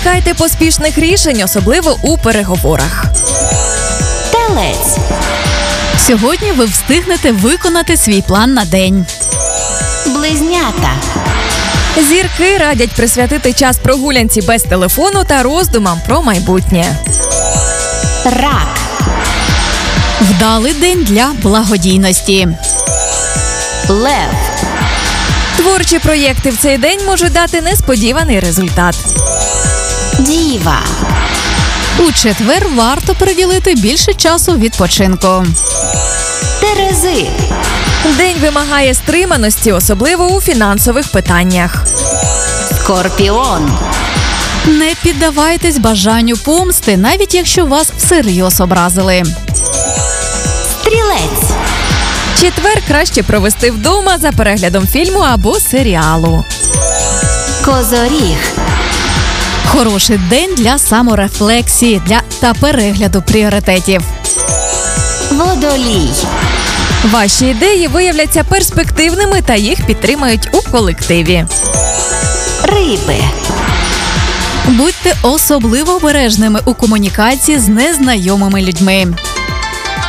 Уникайте поспішних рішень, особливо у переговорах. Телець. Сьогодні ви встигнете виконати свій план на день. Близнята. Зірки радять присвятити час прогулянці без телефону та роздумам про майбутнє. Рак. Вдалий день для благодійності. Лев. Творчі проєкти в цей день можуть дати несподіваний результат. Діва. У четвер варто приділити більше часу відпочинку. Терези. День вимагає стриманості, особливо у фінансових питаннях. Скорпіон. Не піддавайтесь бажанню помсти, навіть якщо вас всерйоз образили. Стрілець. Четвер краще провести вдома за переглядом фільму або серіалу. Козоріг. Хороший день для саморефлексії та перегляду пріоритетів. Водолій. Ваші ідеї виявляться перспективними та їх підтримають у колективі. Риби. Будьте особливо обережними у комунікації з незнайомими людьми.